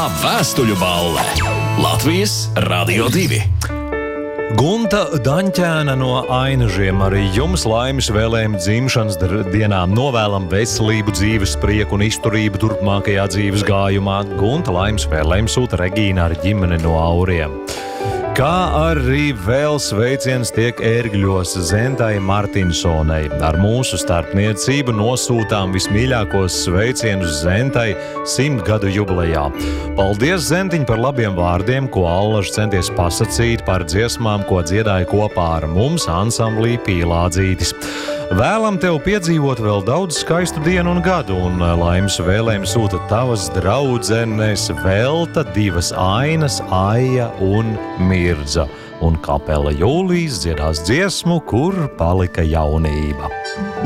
Lielā vēstuļu balle Latvijas Radio 2. Gunta Daņķēna no Ainažiem, arī jums laimes vēlējumi dzimšanas dienām, novēlam veselību, dzīves prieku un izturību turpmākajā dzīves gājumā. Gunta laimes vēlējumi sūta Regīna ar ģimeni no Auriem. Kā arī vēl sveiciens tiek ērgļos Zentai Martinsonai. Ar mūsu starpniecību nosūtām vismīļākos sveicienus Zentai 100 gadu jubilejā. Paldies, Zentiņ, par labiem vārdiem, ko Allaž centies pasacīt, par dziesmām, ko dziedāja kopā ar mums ansamblī Pīlādzītis. Vēlam tev piedzīvot vēl daudz skaistu dienu un gadu, un laimes vēlējumi sūta tavas draudzenes Velta, 2 Ainas, Aija un Mirdza. Un kapela Jūlijas dziedās dziesmu, kur palika jaunība.